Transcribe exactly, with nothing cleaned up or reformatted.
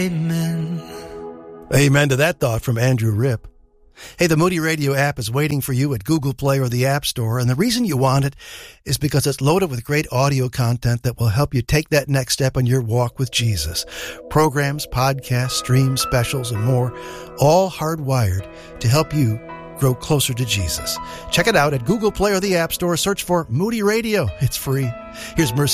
Amen. Amen to that thought from Andrew Ripp. Hey, the Moody Radio app is waiting for you at Google Play or the App Store, and the reason you want it is because it's loaded with great audio content that will help you take that next step on your walk with Jesus. Programs, podcasts, streams, specials, and more, all hardwired to help you grow closer to Jesus. Check it out at Google Play or the App Store. Search for Moody Radio. It's free. Here's Mercy